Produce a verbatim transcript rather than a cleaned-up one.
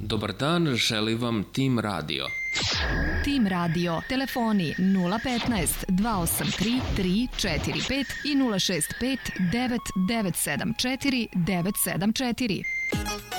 Dobar dan, želi vam Tim Radio. Tim Radio, telefoni nula petnaest dva osam tri tri četiri pet i nula šest pet devet devet sedam četiri devet sedam četiri.